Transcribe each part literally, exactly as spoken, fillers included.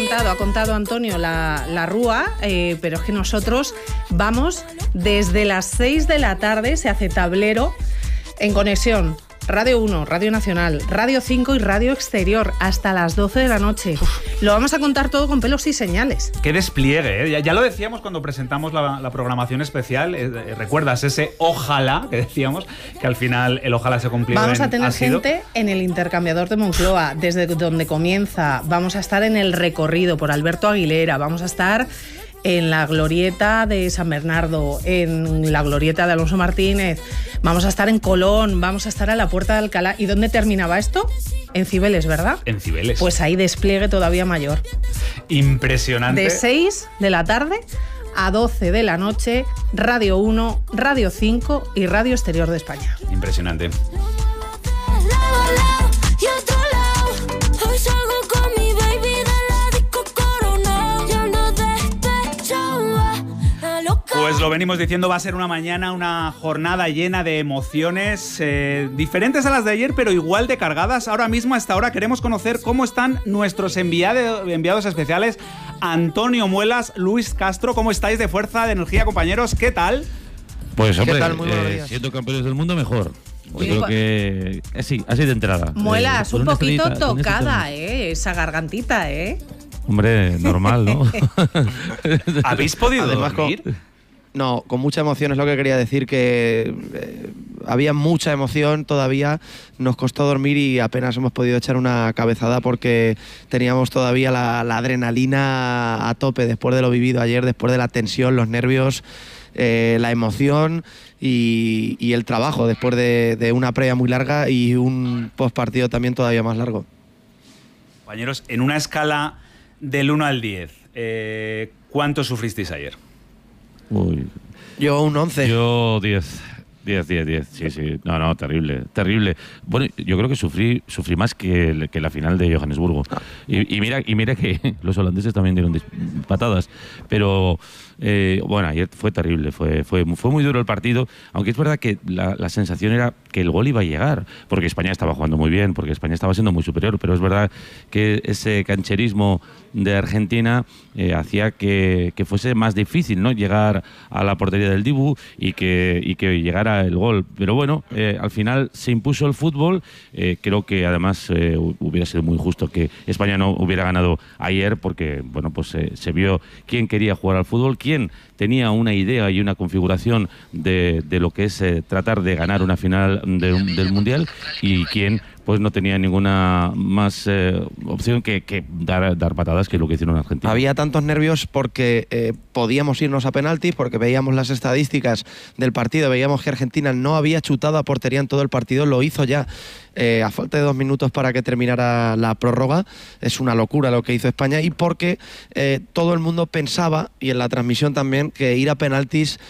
contado, ha contado Antonio la, la rúa, eh, pero es que nosotros vamos desde las seis de la tarde, se hace tablero en conexión. Radio uno, Radio Nacional, Radio cinco y Radio Exterior, hasta las doce de la noche. Uf. Lo vamos a contar todo con pelos y señales. ¡Qué despliegue! ¿eh? Ya, ya lo decíamos cuando presentamos la, la programación especial. Eh, ¿Recuerdas ese ojalá que decíamos? Que al final el ojalá se cumplió. Vamos en, a tener gente en el intercambiador de Moncloa, desde donde comienza. Vamos a estar en el recorrido por Alberto Aguilera. Vamos a estar en la glorieta de San Bernardo, en la glorieta de Alonso Martínez, vamos a estar en Colón, vamos a estar a la Puerta de Alcalá. ¿Y dónde terminaba esto? En Cibeles, ¿verdad? En Cibeles. Pues ahí despliegue todavía mayor. Impresionante. De seis de la tarde a doce de la noche, Radio uno, Radio cinco y Radio Exterior de España. Impresionante. Pues lo venimos diciendo, va a ser una mañana, una jornada llena de emociones eh, diferentes a las de ayer, pero igual de cargadas. Ahora mismo, hasta ahora, queremos conocer cómo están nuestros enviado, enviados especiales. Antonio Muelas, Luis Castro, ¿cómo estáis de fuerza, de energía, compañeros? ¿Qué tal? Pues hombre, eh, siendo campeones del mundo, mejor. Yo creo que eh, sí, así de entrada. Muelas, eh, un poquito estrellita, tocada, eh, esa gargantita, ¿eh? Hombre, normal, ¿no? ¿Habéis podido Además, dormir? Con, no, con mucha emoción es lo que quería decir, que eh, había mucha emoción todavía, nos costó dormir y apenas hemos podido echar una cabezada porque teníamos todavía la, la adrenalina a tope después de lo vivido ayer, después de la tensión, los nervios, eh, la emoción y, y el trabajo después de, de una previa muy larga y un postpartido también todavía más largo. Compañeros, en una escala del uno al diez, eh, ¿cuánto sufristeis ayer? Uy. Yo un once. Yo diez. diez, diez, diez. Sí, sí. No, no, terrible, terrible. Bueno, yo creo que sufrí sufrí más que, que la final de Johannesburgo. Ah. Y, y, mira, y mira que los holandeses también dieron patadas. Pero, eh, bueno, ayer fue terrible. Fue, fue, fue muy duro el partido. Aunque es verdad que la, la sensación era que el gol iba a llegar. Porque España estaba jugando muy bien, porque España estaba siendo muy superior. Pero es verdad que ese cancherismo de Argentina eh, hacía que, que fuese más difícil, ¿no?, llegar a la portería del Dibu y que, y que llegara el gol. Pero bueno, eh, al final se impuso el fútbol. Eh, creo que además eh, hubiera sido muy justo que España no hubiera ganado ayer porque, bueno, pues eh, se vio quién quería jugar al fútbol, quién tenía una idea y una configuración de, de lo que es eh, tratar de ganar una final de, del Mundial y quién pues no tenía ninguna más eh, opción que, que dar, dar patadas, que es lo que hicieron en Argentina. Había tantos nervios porque eh, podíamos irnos a penaltis, porque veíamos las estadísticas del partido, veíamos que Argentina no había chutado a portería en todo el partido, lo hizo ya eh, a falta de dos minutos para que terminara la prórroga. Es una locura lo que hizo España, y porque eh, todo el mundo pensaba, y en la transmisión también, que ir a penaltis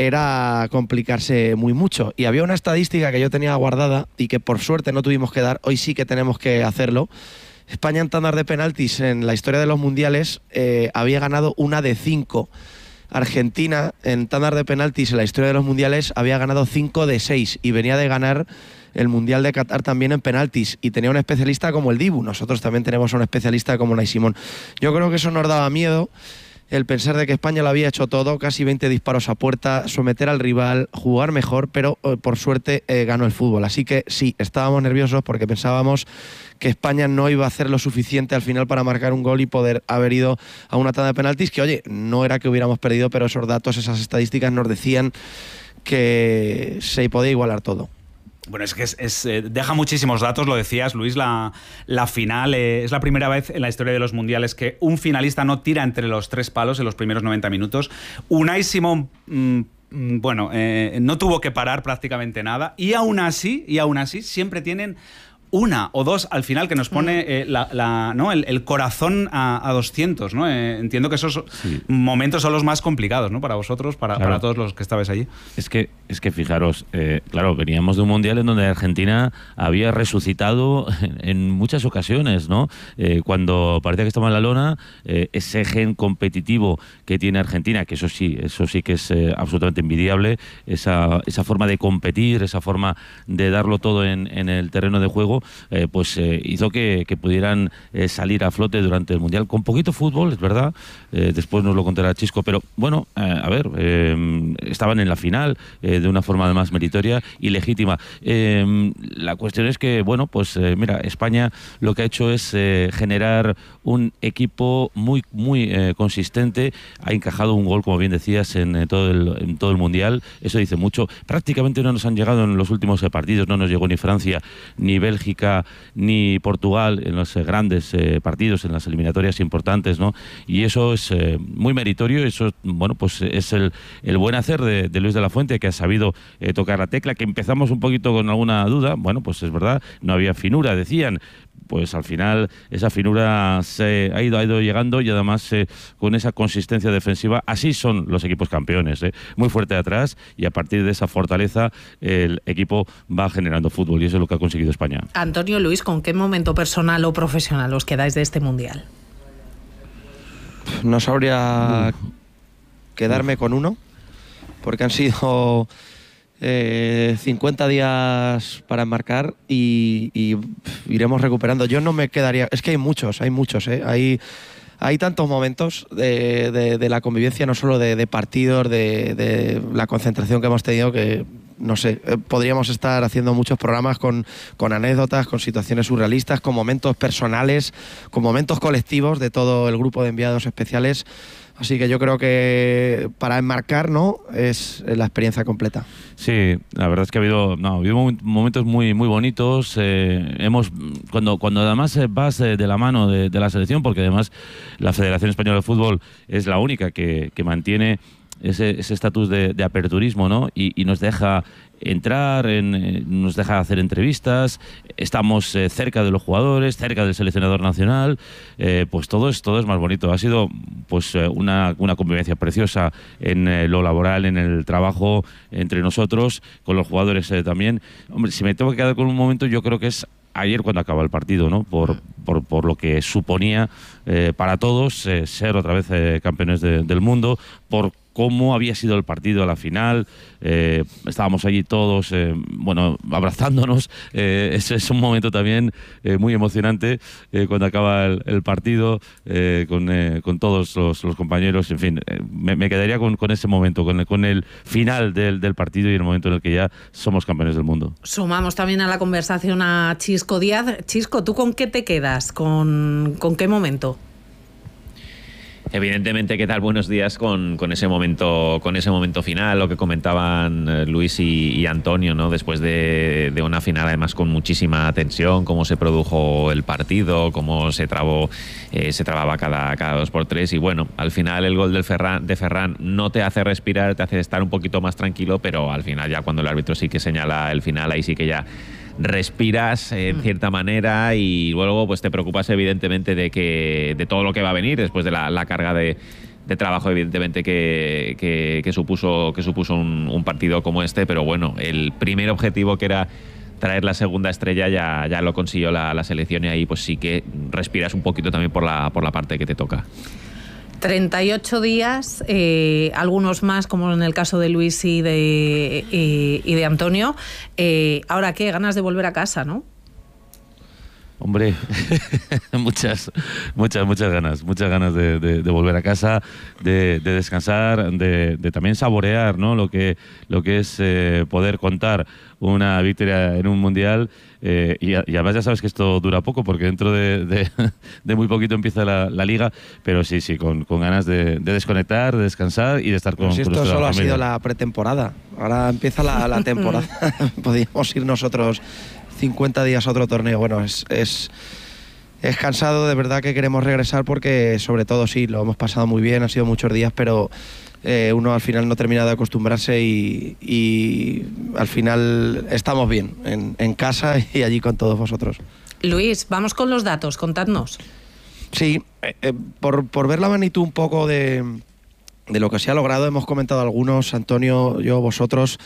era complicarse muy mucho. Y había una estadística que yo tenía guardada y que por suerte no tuvimos que dar, hoy sí que tenemos que hacerlo. España en tanda de penaltis en la historia de los mundiales eh, había ganado una de cinco. Argentina en tanda de penaltis en la historia de los mundiales había ganado cinco de seis y venía de ganar el Mundial de Qatar también en penaltis y tenía un especialista como el Dibu. Nosotros también tenemos un especialista como Unai Simón. Yo creo que eso nos daba miedo, el pensar de que España lo había hecho todo, casi veinte disparos a puerta, someter al rival, jugar mejor, pero eh, por suerte eh, ganó el fútbol. Así que sí, estábamos nerviosos porque pensábamos que España no iba a hacer lo suficiente al final para marcar un gol y poder haber ido a una tanda de penaltis, que oye, no era que hubiéramos perdido, pero esos datos, esas estadísticas nos decían que se podía igualar todo. Bueno, es que es, es, eh, deja muchísimos datos, lo decías, Luis, la, la final eh, es la primera vez en la historia de los mundiales que un finalista no tira entre los tres palos en los primeros noventa minutos. Unai Simón, mmm, bueno, eh, no tuvo que parar prácticamente nada, y aún así, y aún así siempre tienen una o dos al final que nos pone eh, la, la, ¿no? el, el corazón a, a doscientos, ¿no? Eh, entiendo que esos sí. momentos son los más complicados, ¿no? Para vosotros, para, claro. para todos los que estabais allí. Es que, es que fijaros, eh, claro, veníamos de un mundial en donde Argentina había resucitado en, en muchas ocasiones, ¿no? Eh, cuando parecía que estaba en la lona, eh, ese gen competitivo que tiene Argentina, que eso sí, eso sí que es eh, absolutamente envidiable, esa, esa forma de competir, esa forma de darlo todo en, en el terreno de juego. equipo, eh, pues eh, hizo que, que pudieran eh, salir a flote durante el Mundial, con poquito fútbol, es verdad, eh, después nos lo contará Chisco, pero bueno, eh, a ver, eh, estaban en la final eh, de una forma además meritoria y legítima. Eh, la cuestión es que, bueno, pues eh, mira, España lo que ha hecho es eh, generar un equipo muy, muy eh, consistente, ha encajado un gol, como bien decías, en, eh, todo el, en todo el Mundial, eso dice mucho. Prácticamente no nos han llegado en los últimos eh, partidos, no nos llegó ni Francia, ni Bélgica, ni Portugal en los eh, grandes eh, partidos, en las eliminatorias importantes, ¿no? Y eso es eh, muy meritorio, eso, bueno, pues es el, el buen hacer de, de Luis de la Fuente, que ha sabido eh, tocar la tecla, que empezamos un poquito con alguna duda, bueno, pues es verdad, no había finura, decían, pues al final esa finura se ha ido, ha ido llegando y además eh, con esa consistencia defensiva, así son los equipos campeones, eh, muy fuerte de atrás y a partir de esa fortaleza el equipo va generando fútbol y eso es lo que ha conseguido España. Antonio, Luis, ¿con qué momento personal o profesional os quedáis de este Mundial? No sabría Uf. quedarme Uf. con uno, porque han sido eh, cincuenta días para enmarcar y, y pff, iremos recuperando. Yo no me quedaría, es que hay muchos, hay muchos, ¿eh? hay, hay tantos momentos de, de, de la convivencia, no solo de, de partidos, de, de la concentración que hemos tenido, que no sé, eh, podríamos estar haciendo muchos programas con, con anécdotas, con situaciones surrealistas, con momentos personales, con momentos colectivos de todo el grupo de enviados especiales. Así que yo creo que para enmarcar, ¿no?, es la experiencia completa. Sí, la verdad es que ha habido, no, ha habido momentos muy, muy bonitos. Eh, hemos, cuando, cuando además vas de la mano de, de la selección, porque además la Federación Española de Fútbol es la única que, que mantiene ese estatus de, de aperturismo, ¿no? Y, y nos deja entrar, en, eh, nos deja hacer entrevistas, estamos eh, cerca de los jugadores, cerca del seleccionador nacional, eh, pues todo es, todo es más bonito. Ha sido pues eh, una, una convivencia preciosa en eh, lo laboral, en el trabajo entre nosotros, con los jugadores eh, también. Hombre, si me tengo que quedar con un momento, yo creo que es ayer cuando acaba el partido, ¿no? Por, por, por lo que suponía eh, para todos eh, ser otra vez eh, campeones de, del mundo, por cómo había sido el partido a la final. Eh, estábamos allí todos, eh, bueno, abrazándonos. Eh, es, es un momento también eh, muy emocionante eh, cuando acaba el, el partido eh, con, eh, con todos los, los compañeros. En fin, eh, me, me quedaría con, con ese momento, con el, con el final del, del partido y el momento en el que ya somos campeones del mundo. Sumamos también a la conversación a Chisco Díaz. Chisco, ¿tú con qué te quedas? ¿Con, con qué momento? Evidentemente, ¿qué tal? Buenos días con, con ese momento con ese momento final, lo que comentaban eh, Luis y, y Antonio, ¿no? Después de, de una final, además con muchísima tensión, cómo se produjo el partido, cómo se trabó, eh, se trababa cada, cada dos por tres. Y bueno, al final el gol del Ferran, de Ferran no te hace respirar, te hace estar un poquito más tranquilo, pero al final ya cuando el árbitro sí que señala el final, ahí sí que ya respiras eh, en cierta manera y luego pues te preocupas evidentemente de que de todo lo que va a venir después de la, la carga de, de trabajo evidentemente que, que, que supuso, que supuso un, un partido como este, pero bueno, el primer objetivo que era traer la segunda estrella ya, ya lo consiguió la, la selección y ahí pues sí que respiras un poquito también por la, por la parte que te toca. treinta y ocho días, eh, algunos más, como en el caso de Luis y de, y, y de Antonio. Eh, ahora, ¿qué? Ganas de volver a casa, ¿no? Hombre, muchas, muchas, muchas ganas, muchas ganas de, de, de volver a casa, de, de descansar, de, de también saborear, ¿no? Lo que, lo que es eh, poder contar una victoria en un mundial. Eh, y, y además ya sabes que esto dura poco porque dentro de, de, de muy poquito empieza la, la liga, pero sí, sí, con, con ganas de, de desconectar, de descansar y de estar con, pues con esto solo ha sido la pretemporada, ahora empieza la, la temporada. Podríamos ir nosotros cincuenta días a otro torneo. Bueno, es, es, es cansado, de verdad que queremos regresar porque sobre todo sí, lo hemos pasado muy bien, han sido muchos días, pero eh, uno al final no termina de acostumbrarse y, y al final estamos bien en, en casa y allí con todos vosotros. Luis, vamos con los datos, contadnos. Sí, eh, eh, por, por ver la magnitud un poco de, de lo que se ha logrado, hemos comentado algunos, Antonio, yo, vosotros.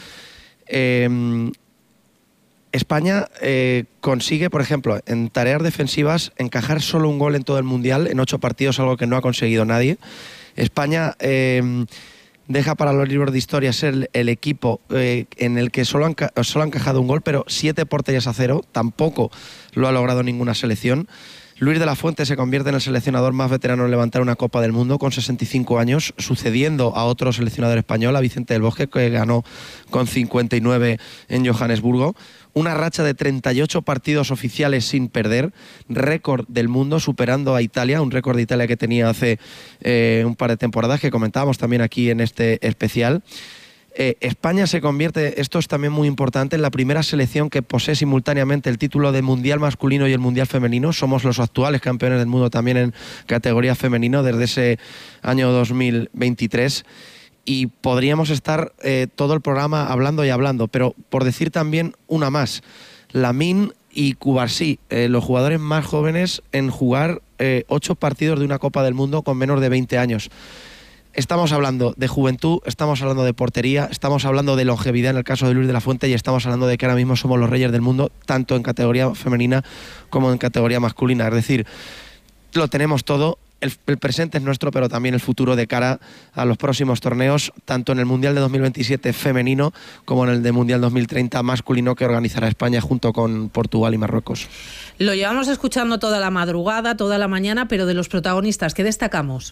Eh, España eh, consigue, por ejemplo, en tareas defensivas, encajar solo un gol en todo el Mundial, en ocho partidos, algo que no ha conseguido nadie. España eh, deja para los libros de historia ser el, el equipo eh, en el que solo han, solo han encajado un gol, pero siete porterías a cero, tampoco lo ha logrado ninguna selección. Luis de la Fuente se convierte en el seleccionador más veterano en levantar una Copa del Mundo con sesenta y cinco años, sucediendo a otro seleccionador español, a Vicente del Bosque, que ganó con cincuenta y nueve en Johannesburgo. Una racha de treinta y ocho partidos oficiales sin perder, récord del mundo, superando a Italia, un récord de Italia que tenía hace eh, un par de temporadas, que comentábamos también aquí en este especial. Eh, España se convierte, esto es también muy importante, en la primera selección que posee simultáneamente el título de Mundial masculino y el Mundial femenino. Somos los actuales campeones del mundo también en categoría femenino desde ese año dos mil veintitrés. Y podríamos estar eh, todo el programa hablando y hablando, pero por decir también una más, Lamine y Cubarsí, eh, los jugadores más jóvenes en jugar eh, ocho partidos de una Copa del Mundo con menos de veinte años. Estamos hablando de juventud, estamos hablando de portería, estamos hablando de longevidad en el caso de Luis de la Fuente y estamos hablando de que ahora mismo somos los reyes del mundo, tanto en categoría femenina como en categoría masculina. Es decir, lo tenemos todo. El, el presente es nuestro, pero también el futuro de cara a los próximos torneos, tanto en el Mundial de dos mil veintisiete femenino como en el de Mundial dos mil treinta masculino, que organizará España junto con Portugal y Marruecos. Lo llevamos escuchando toda la madrugada, toda la mañana, pero de los protagonistas, ¿qué destacamos?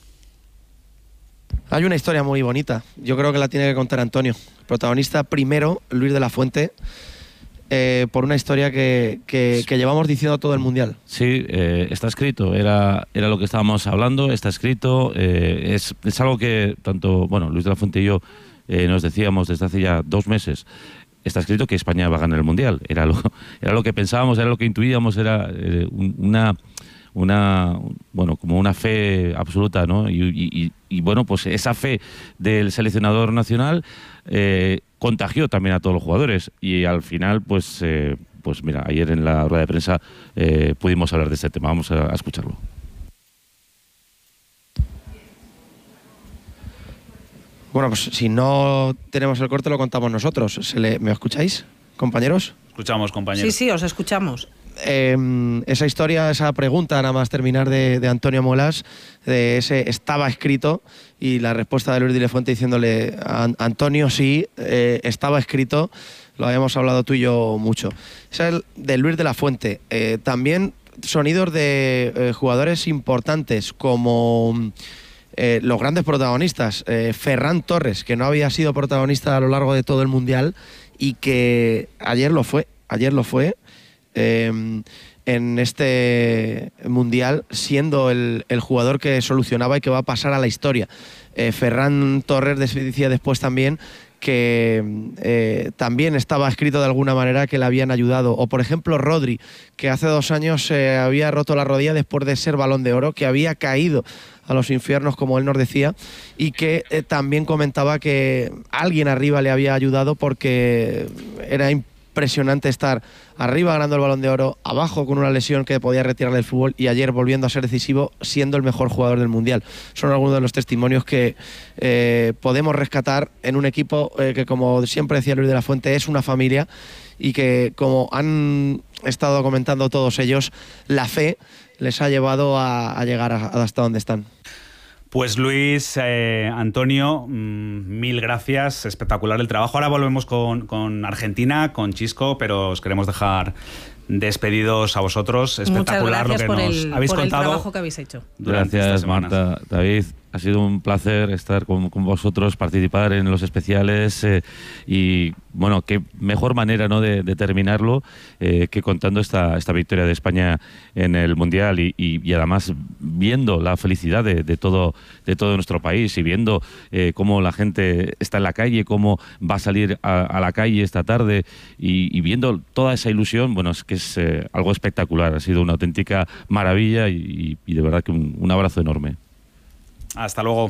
Hay una historia muy bonita, yo creo que la tiene que contar Antonio. Protagonista primero, Luis de la Fuente, eh, por una historia que, que, que llevamos diciendo todo el Mundial. Sí, eh, está escrito, era, era lo que estábamos hablando, está escrito, eh, es, es algo que tanto, bueno, Luis de la Fuente y yo eh, nos decíamos desde hace ya dos meses. Está escrito que España va a ganar el Mundial, era lo, era lo que pensábamos, era lo que intuíamos, era eh, una... una bueno como una fe absoluta, ¿no? Y, y, y bueno, pues esa fe del seleccionador nacional eh, contagió también a todos los jugadores y al final pues eh, pues mira, ayer en la rueda de prensa eh, pudimos hablar de este tema. Vamos a, a escucharlo. Bueno, pues si no tenemos el corte lo contamos nosotros. ¿Se le, ¿Me escucháis, compañeros? Escuchamos, compañeros. Sí, sí, os escuchamos. Eh, esa historia, esa pregunta, nada más terminar, de, de Antonio Molas, de ese estaba escrito, y la respuesta de Luis de la Fuente diciéndole a Antonio, sí, eh, estaba escrito, lo habíamos hablado tú y yo mucho. Esa es de Luis de la Fuente. Eh, también sonidos de eh, jugadores importantes como eh, los grandes protagonistas. Eh, Ferran Torres, que no había sido protagonista a lo largo de todo el Mundial y que ayer lo fue, ayer lo fue. Eh, en este Mundial, siendo el, el jugador que solucionaba y que va a pasar a la historia. Eh, Ferran Torres decía después también que eh, también estaba escrito de alguna manera que le habían ayudado. O por ejemplo Rodri, que hace dos años se eh, había roto la rodilla después de ser Balón de Oro, que había caído a los infiernos, como él nos decía, y que eh, también comentaba que alguien arriba le había ayudado porque era imposible. Impresionante estar arriba ganando el Balón de Oro, abajo con una lesión que podía retirarle del fútbol y ayer volviendo a ser decisivo siendo el mejor jugador del Mundial. Son algunos de los testimonios que eh, podemos rescatar en un equipo eh, que, como siempre decía Luis de la Fuente, es una familia y que, como han estado comentando todos ellos, la fe les ha llevado a, a llegar a, hasta donde están. Pues Luis, eh, Antonio, mmm, mil gracias, espectacular el trabajo. Ahora volvemos con, con Argentina, con Chisco, pero os queremos dejar despedidos a vosotros. Espectacular lo que por nos el, habéis por contado. El trabajo que habéis hecho. Gracias, Marta, David. Ha sido un placer estar con, con vosotros, participar en los especiales eh, y, bueno, qué mejor manera, ¿no?, de, de terminarlo eh, que contando esta, esta victoria de España en el Mundial y, y, y además viendo la felicidad de, de, todo, de todo nuestro país y viendo eh, cómo la gente está en la calle, cómo va a salir a, a la calle esta tarde y, y viendo toda esa ilusión. Bueno, es que es eh, algo espectacular, ha sido una auténtica maravilla y, y de verdad que un, un abrazo enorme. Hasta luego.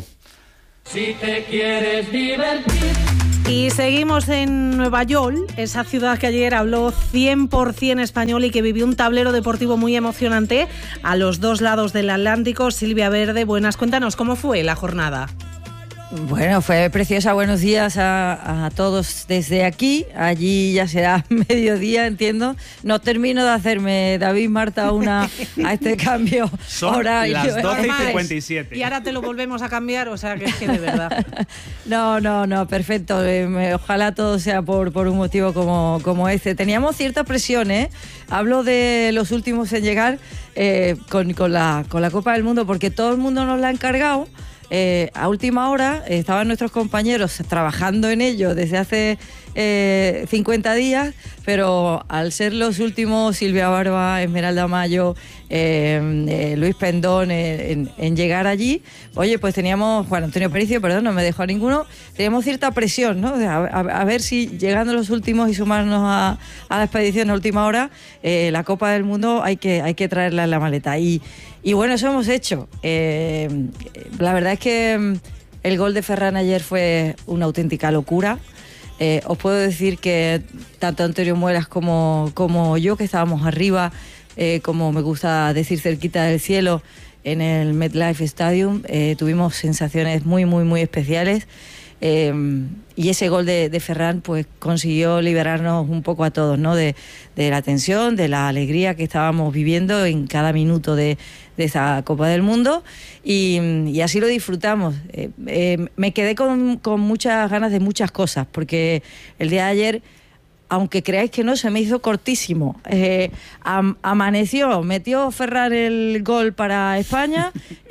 Si te quieres divertir. Y seguimos en Nueva York, esa ciudad que ayer habló cien por ciento español y que vivió un tablero deportivo muy emocionante a los dos lados del Atlántico. Silvia Verde, buenas, cuéntanos cómo fue la jornada. Bueno, fue preciosa. Buenos días a, a todos desde aquí. Allí ya será mediodía, entiendo. No termino de hacerme, David, Marta, una a este cambio Son horario. las doce y cincuenta y siete. Y ahora te lo volvemos a cambiar, o sea que es que de verdad. No, no, no, perfecto. Eh, me- ojalá todo sea por, por un motivo como, como este. Teníamos cierta presión, ¿eh? Hablo de los últimos en llegar eh, con, con, la, con la Copa del Mundo, porque todo el mundo nos la ha encargado. Eh, a última hora eh, estaban nuestros compañeros trabajando en ello desde hace eh, cincuenta días, pero al ser los últimos, Silvia Barba, Esmeralda Mayo, eh, eh, Luis Pendón, eh, en, en llegar allí, oye, pues teníamos, Juan Antonio Pericio, perdón, no me dejó a ninguno, teníamos cierta presión, ¿no? A, a- a ver si llegando los últimos y sumarnos a, a la expedición a última hora, eh, la Copa del Mundo hay que, hay que traerla en la maleta. Y, y bueno, eso hemos hecho. Eh, la verdad es que mm, el gol de Ferran ayer fue una auténtica locura. Eh, os puedo decir que tanto Antonio Muelas como, como yo, que estábamos arriba, eh, como me gusta decir, cerquita del cielo, en el MetLife Stadium, eh, tuvimos sensaciones muy, muy, muy especiales. Eh, y ese gol de, de Ferran pues consiguió liberarnos un poco a todos, ¿no? De, de la tensión, de la alegría que estábamos viviendo en cada minuto de, de esa Copa del Mundo, y, y así lo disfrutamos. Eh, eh, me quedé con, con muchas ganas de muchas cosas, porque el día de ayer, aunque creáis que no, se me hizo cortísimo. Eh, am- amaneció, metió Ferran el gol para España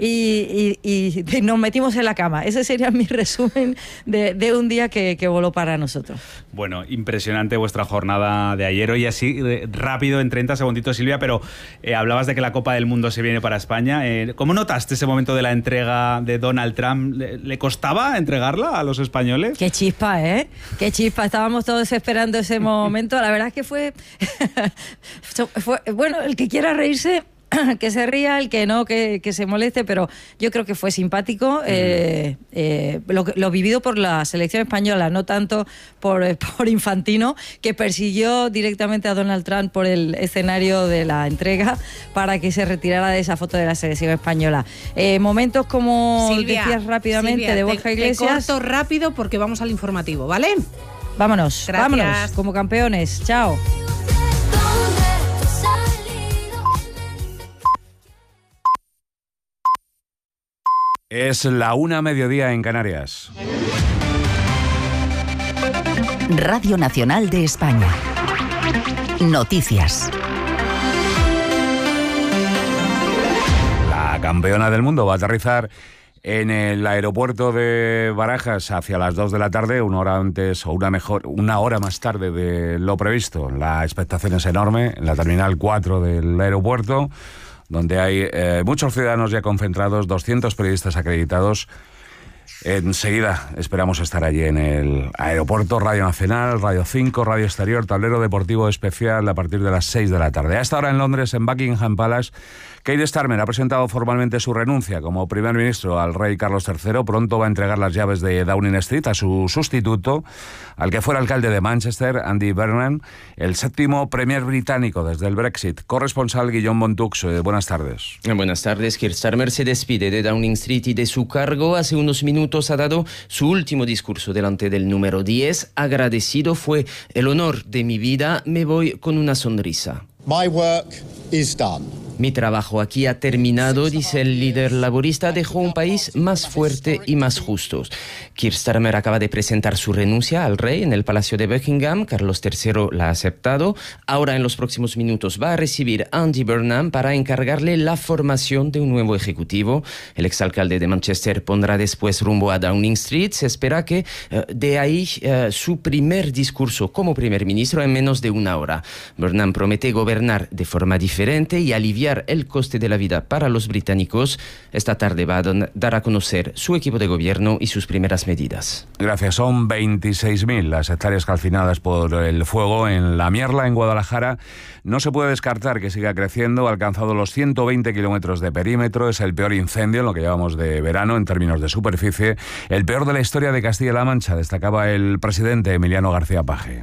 y, y- y nos metimos en la cama. Ese sería mi resumen de, de un día que, que voló para nosotros. Bueno, impresionante vuestra jornada de ayer. Hoy así, eh, rápido, en treinta segunditos, Silvia, pero eh, hablabas de que la Copa del Mundo se viene para España. Eh, ¿Cómo notaste ese momento de la entrega de Donald Trump? ¿Le, le costaba entregarla a los españoles? Qué chispa, ¿eh? Qué chispa. Estábamos todos esperando ese momento. La verdad es que fue, fue bueno, el que quiera reírse, que se ría, el que no, que, que se moleste, pero yo creo que fue simpático, eh, eh, lo, lo vivido por la selección española, no tanto por, por Infantino, que persiguió directamente a Donald Trump por el escenario de la entrega para que se retirara de esa foto de la selección española. Eh, momentos como Silvia, decías rápidamente Silvia, de te- Borja Iglesias. Te corto rápido porque vamos al informativo, ¿vale? Vámonos, Gracias. vámonos, como campeones. Chao. Es la una mediodía en Canarias. Radio Nacional de España. Noticias. La campeona del mundo va a aterrizar en el aeropuerto de Barajas hacia las dos de la tarde, una hora antes o una mejor, una hora más tarde de lo previsto. La expectación es enorme en la terminal cuatro del aeropuerto, donde hay eh, muchos ciudadanos ya concentrados, doscientos periodistas acreditados. Enseguida esperamos estar allí en el aeropuerto. Radio Nacional, Radio cinco, Radio Exterior, tablero deportivo especial a partir de las seis de la tarde. A esta hora en Londres, en Buckingham Palace, Keir Starmer ha presentado formalmente su renuncia como primer ministro al rey Carlos tercero. Pronto va a entregar las llaves de Downing Street a su sustituto, al que fuera alcalde de Manchester, Andy Burnham, el séptimo premier británico desde el Brexit. Corresponsal Guillaume Montux, eh, buenas tardes. Buenas tardes. Keir Starmer se despide de Downing Street y de su cargo. Hace unos minutos ha dado su último discurso delante del número diez. Agradecido: fue el honor de mi vida, me voy con una sonrisa. My work is done. Mi trabajo aquí ha terminado, dice el líder laborista. Dejó un país más fuerte y más justo. Keir Starmer acaba de presentar su renuncia al rey en el Palacio de Buckingham. Carlos tercero la ha aceptado. Ahora, en los próximos minutos, va a recibir a Andy Burnham para encargarle la formación de un nuevo ejecutivo. El exalcalde de Manchester pondrá después rumbo a Downing Street. Se espera que uh, de ahí uh, su primer discurso como primer ministro en menos de una hora. Burnham promete gobernar de forma diferente y aliviar el coste de la vida para los británicos. Esta tarde va a don- dar a conocer su equipo de gobierno y sus primeras medidas. Gracias. Son veintiséis mil las hectáreas calcinadas por el fuego en La Mierla, en Guadalajara. No se puede descartar que siga creciendo. Ha alcanzado los ciento veinte kilómetros de perímetro. Es el peor incendio en lo que llevamos de verano en términos de superficie. El peor de la historia de Castilla-La Mancha, destacaba el presidente Emiliano García Paje.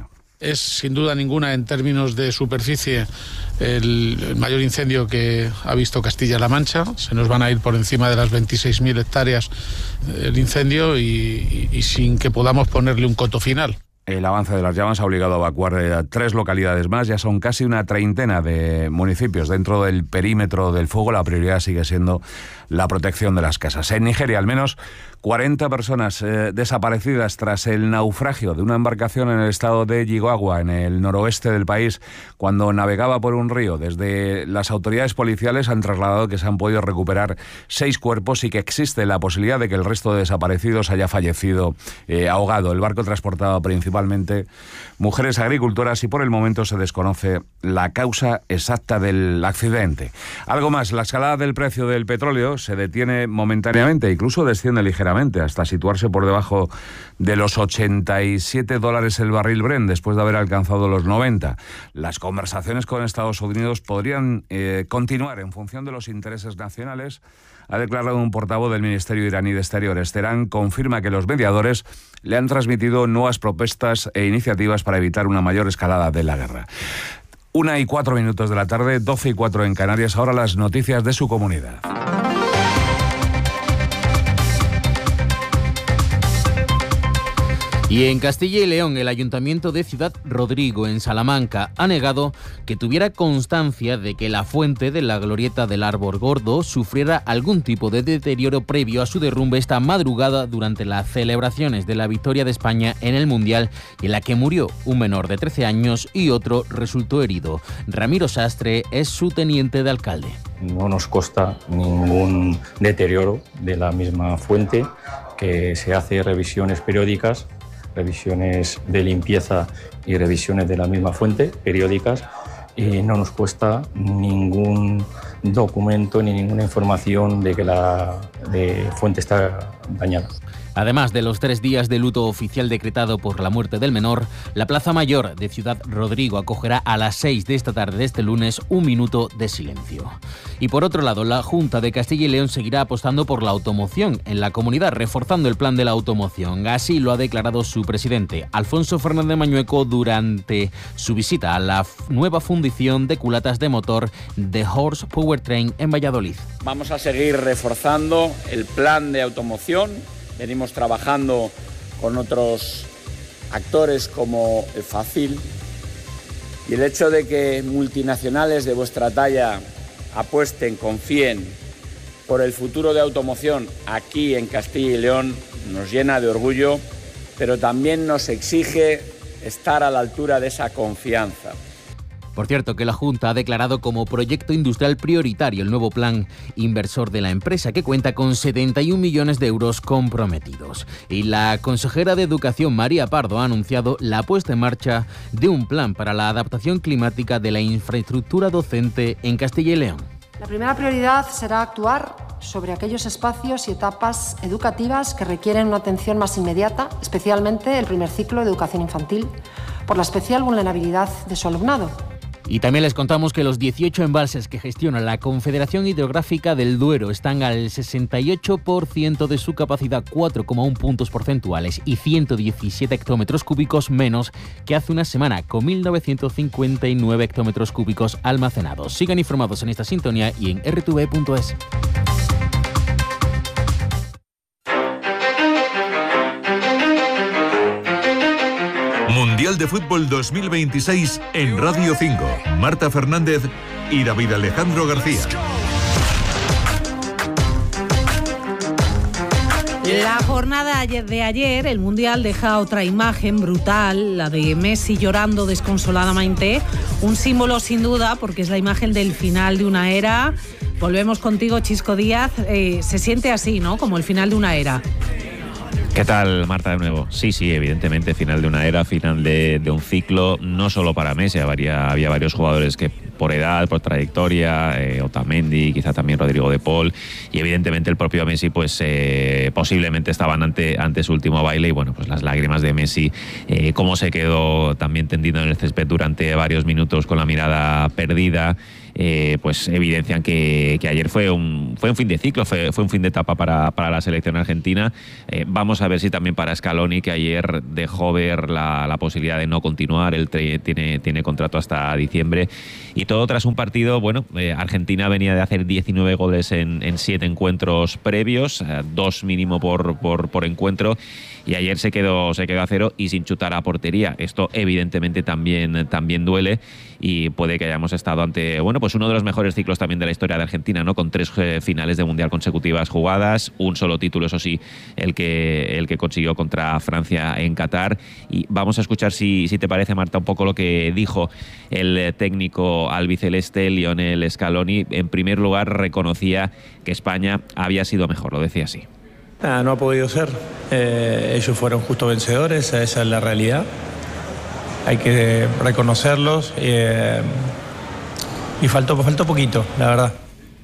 es sin duda ninguna en términos de superficie el, el mayor incendio que ha visto Castilla-La Mancha. Se nos van a ir por encima de las veintiséis mil hectáreas el incendio y, y, y sin que podamos ponerle un coto final. El avance de las llamas ha obligado a evacuar a tres localidades más. Ya son casi una treintena de municipios dentro del perímetro del fuego. La prioridad sigue siendo la protección de las casas. En Nigeria, al menos cuarenta personas eh, desaparecidas tras el naufragio de una embarcación en el estado de Yigawa, en el noroeste del país, cuando navegaba por un río. Desde las autoridades policiales han trasladado que se han podido recuperar seis cuerpos y que existe la posibilidad de que el resto de desaparecidos haya fallecido eh, ahogado. El barco transportaba principalmente mujeres agricultoras y por el momento se desconoce la causa exacta del accidente. Algo más, la escalada del precio del petróleo se detiene momentáneamente, incluso desciende ligeramente hasta situarse por debajo de los ochenta y siete dólares el barril Brent después de haber alcanzado los noventa. Las conversaciones con Estados Unidos podrían eh, continuar en función de los intereses nacionales, ha declarado un portavoz del Ministerio iraní de Exteriores. Teherán confirma que los mediadores le han transmitido nuevas propuestas e iniciativas para evitar una mayor escalada de la guerra. Una y cuatro minutos de la tarde, doce y cuatro en Canarias. Ahora las noticias de su comunidad. Y en Castilla y León, el Ayuntamiento de Ciudad Rodrigo, en Salamanca, ha negado que tuviera constancia de que la fuente de la glorieta del Árbol Gordo sufriera algún tipo de deterioro previo a su derrumbe esta madrugada durante las celebraciones de la victoria de España en el Mundial, y en la que murió un menor de trece años y otro resultó herido. Ramiro Sastre es su teniente de alcalde. No nos consta ningún deterioro de la misma fuente, que se hace revisiones periódicas, revisiones de limpieza y revisiones de la misma fuente periódicas, y no nos cuesta ningún documento ni ninguna información de que la de fuente está dañada. Además de los tres días de luto oficial decretado por la muerte del menor, la Plaza Mayor de Ciudad Rodrigo acogerá a las seis de esta tarde de este lunes un minuto de silencio. Y por otro lado, la Junta de Castilla y León seguirá apostando por la automoción en la comunidad, reforzando el plan de la automoción. Así lo ha declarado su presidente, Alfonso Fernández Mañueco, durante su visita a la nueva fundición de culatas de motor de Horse Powertrain en Valladolid. Vamos a seguir reforzando el plan de automoción. Venimos trabajando con otros actores como el Facil, y el hecho de que multinacionales de vuestra talla apuesten, confíen por el futuro de automoción aquí en Castilla y León nos llena de orgullo, pero también nos exige estar a la altura de esa confianza. Por cierto, que la Junta ha declarado como proyecto industrial prioritario el nuevo plan inversor de la empresa, que cuenta con setenta y un millones de euros comprometidos. Y la consejera de Educación, María Pardo, ha anunciado la puesta en marcha de un plan para la adaptación climática de la infraestructura docente en Castilla y León. La primera prioridad será actuar sobre aquellos espacios y etapas educativas que requieren una atención más inmediata, especialmente el primer ciclo de educación infantil, por la especial vulnerabilidad de su alumnado. Y también les contamos que los dieciocho embalses que gestiona la Confederación Hidrográfica del Duero están al sesenta y ocho por ciento de su capacidad, cuatro coma uno puntos porcentuales y ciento diecisiete hectómetros cúbicos menos que hace una semana, con mil novecientos cincuenta y nueve hectómetros cúbicos almacenados. Sigan informados en esta sintonía y en erre te ve punto es. Mundial de Fútbol dos mil veintiséis en Radio cinco. Marta Fernández y David Alejandro García. La jornada de ayer, el Mundial, deja otra imagen brutal, la de Messi llorando desconsoladamente. Un símbolo sin duda, porque es la imagen del final de una era. Volvemos contigo, Chisco Díaz. Eh, se siente así, ¿no? Como el final de una era. ¿Qué tal, Marta, de nuevo? Sí, sí, evidentemente, final de una era, final de, de un ciclo, no solo para Messi, había, había varios jugadores que por edad, por trayectoria, eh, Otamendi, quizá también Rodrigo de Paul, y evidentemente el propio Messi, pues eh, posiblemente estaban ante, ante su último baile, y bueno, pues las lágrimas de Messi, eh, cómo se quedó también tendido en el césped durante varios minutos con la mirada perdida. eh, pues evidencian que, que ayer fue un, fue un fin de ciclo, fue, fue un fin de etapa para, para la selección argentina. Eh, vamos a ver si también para Scaloni, que ayer dejó ver la, la posibilidad de no continuar, él tiene, tiene contrato hasta diciembre, y todo tras un partido, bueno, eh, Argentina venía de hacer diecinueve goles en, en siete encuentros previos, eh, dos mínimo por, por, por encuentro, y ayer se quedó, se quedó a cero y sin chutar a portería. Esto evidentemente también, también duele, y puede que hayamos estado ante, bueno, pues uno de los mejores ciclos también de la historia de Argentina, ¿no? Con tres eh, finales de Mundial consecutivas jugadas, un solo título, eso sí, el que, el que consiguió contra Francia en Qatar. Y vamos a escuchar, si, si te parece, Marta, un poco lo que dijo el técnico albiceleste, Lionel Scaloni. En primer lugar, reconocía que España había sido mejor, lo decía así. Nah, no ha podido ser. Eh, ellos fueron justo vencedores, esa es la realidad. Hay que reconocerlos. Eh, y faltó, faltó poquito, la verdad.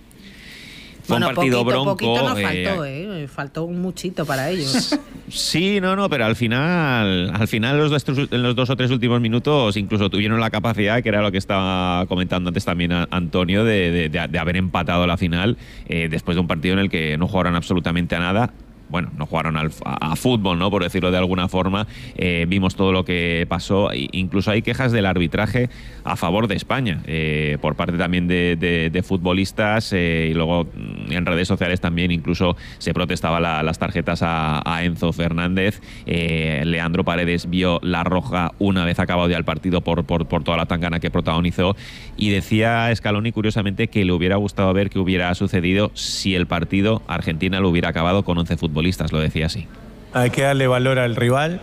Fue bueno, un partido poquito, bronco. Poquito no eh, faltó, eh, faltó un muchito para ellos. Sí, no, no, pero al final, al final los dos, en los dos o tres últimos minutos incluso tuvieron la capacidad, que era lo que estaba comentando antes también Antonio, de, de, de, de haber empatado la final eh, después de un partido en el que no jugaron absolutamente a nada. Bueno, no jugaron al, a, a fútbol, ¿no? Por decirlo de alguna forma. Eh, vimos todo lo que pasó. E incluso hay quejas del arbitraje a favor de España, eh, por parte también de, de, de futbolistas, eh, y luego en redes sociales también incluso se protestaba la, las tarjetas a, a Enzo Fernández. Eh, Leandro Paredes vio la roja una vez acabado ya el partido por, por, por toda la tangana que protagonizó, y decía Scaloni, curiosamente, que le hubiera gustado ver qué hubiera sucedido si el partido Argentina lo hubiera acabado con once futbolistas. Lo decía así. Hay que darle valor al rival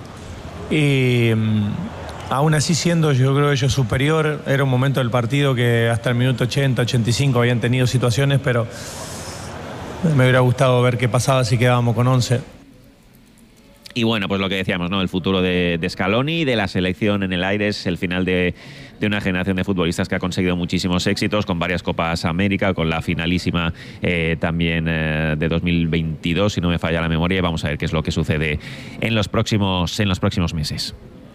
y um, aún así, siendo yo creo ellos superior, era un momento del partido que hasta el minuto ochenta, ochenta y cinco habían tenido situaciones, pero me hubiera gustado ver qué pasaba si quedábamos con once. Y bueno, pues lo que decíamos, ¿no? El futuro de, de Scaloni, de la selección en el aire, es el final de, de una generación de futbolistas que ha conseguido muchísimos éxitos, con varias Copas América, con la finalísima eh, también eh, de dos mil veintidós, si no me falla la memoria, y vamos a ver qué es lo que sucede en los próximos, en los próximos meses.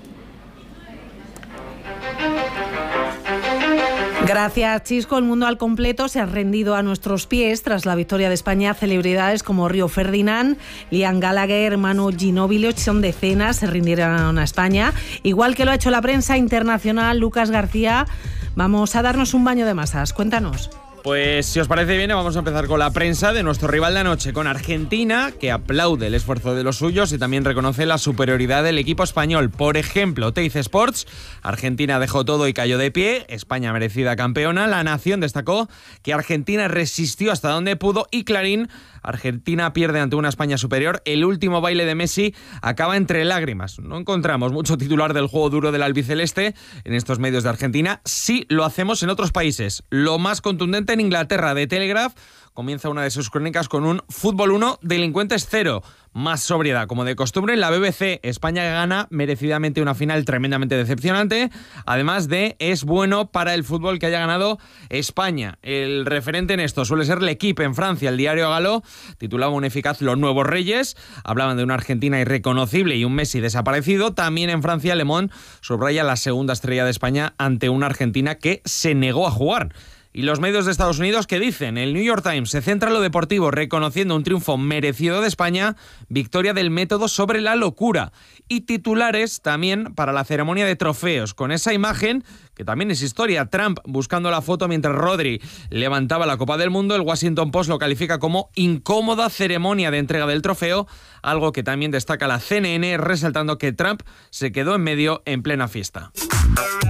Gracias, Chisco. El mundo al completo se ha rendido a nuestros pies tras la victoria de España. Celebridades como Río Ferdinand, Liam Gallagher, Manu Ginóbili, son decenas, se rindieron a España. Igual que lo ha hecho la prensa internacional. Lucas García, vamos a darnos un baño de masas. Cuéntanos. Pues si os parece bien, vamos a empezar con la prensa de nuestro rival de anoche, con Argentina, que aplaude el esfuerzo de los suyos y también reconoce la superioridad del equipo español. Por ejemplo, Teis Sports: Argentina dejó todo y cayó de pie, España merecida campeona. La Nación destacó que Argentina resistió hasta donde pudo, y Clarín: Argentina pierde ante una España superior, el último baile de Messi acaba entre lágrimas. No encontramos mucho titular del juego duro del albiceleste en estos medios de Argentina. Sí lo hacemos en otros países. Lo más contundente en Inglaterra. The Telegraph comienza una de sus crónicas con un fútbol uno, delincuentes cero. Más sobriedad, como de costumbre. En la B B C, España gana merecidamente una final tremendamente decepcionante. Además de, es bueno para el fútbol que haya ganado España. El referente en esto suele ser L'Equipe en Francia. El diario Galo titulaba un eficaz Los Nuevos Reyes. Hablaban de una Argentina irreconocible y un Messi desaparecido. También en Francia, Le Monde subraya la segunda estrella de España ante una Argentina que se negó a jugar. Y los medios de Estados Unidos, ¿qué dicen? El New York Times se centra en lo deportivo, reconociendo un triunfo merecido de España, victoria del método sobre la locura. Y titulares también para la ceremonia de trofeos, con esa imagen que también es historia. Trump buscando la foto mientras Rodri levantaba la Copa del Mundo. El Washington Post lo califica como incómoda ceremonia de entrega del trofeo, algo que también destaca la C N N, resaltando que Trump se quedó en medio en plena fiesta.